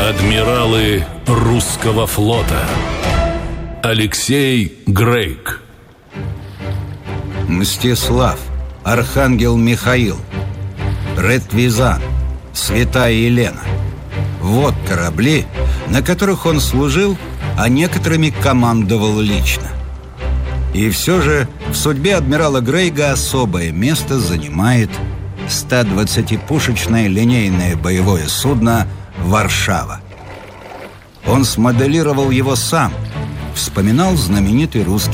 Адмиралы русского флота. Алексей Грейк. Мстислав, Архангел Михаил, Ретвизан, Святая Елена. Вот корабли, на которых он служил, а некоторыми командовал лично. И все же в судьбе адмирала Грейга особое место занимает 120-пушечное линейное боевое судно «Варшава». Он смоделировал его сам, вспоминал знаменитый русский